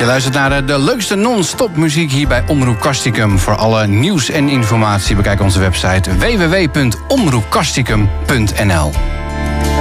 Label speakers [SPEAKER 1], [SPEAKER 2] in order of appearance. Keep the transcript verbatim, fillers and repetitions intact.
[SPEAKER 1] Je luistert naar de leukste non-stop muziek hier bij Omroep Castricum. Voor alle nieuws en informatie bekijk onze website w w w punt omroep castricum punt n l.